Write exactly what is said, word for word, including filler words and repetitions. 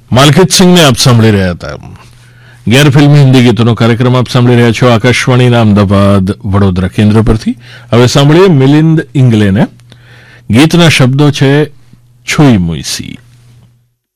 માલકીત સિંહને આપ સાંભળી રહ્યા હતા. ગેરફિલ્મી હિન્દી ગીતોનો કાર્યક્રમ આપ સાંભળી રહ્યા છો આકાશવાણીના અમદાવાદ વડોદરા કેન્દ્ર પરથી. હવે સાંભળીએ મિલિંદ ઇંગલેને. ગીતના શબ્દો છે છુઈ મુઈસી.